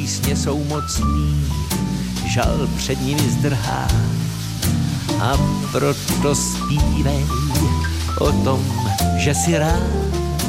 písně jsou mocný, žal před nimi zdrhá. A proto zpívej o tom, že si rád